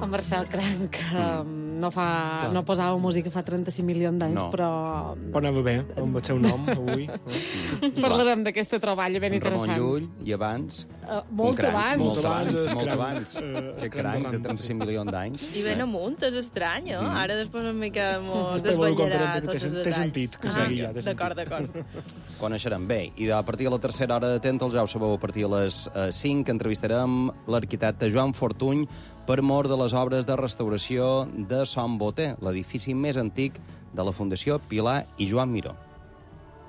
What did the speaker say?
En Marcel Cranc no posava música fa 35 milions d'anys, però... Però anava bé, amb el seu nom, avui. Parlarem d'aquesta troballa ben interessant. Ramon Llull, i abans... Molt abans. Molt abans. Que cranc de 35 milions d'anys. I ben amunt, és estrany, no? Ara després una mica mos desvetllarà tots els detalls. Té sentit que sigui ja. D'acord. Coneixerem bé. I a partir de la tercera hora de Tèntol, ja ho sabeu, a partir de les 5, entrevistarem l'arquitecte Joan Fortuny per mor de les obres de restauració de Son Boter, l'edifici més antic de la Fundació Pilar i Joan Miró.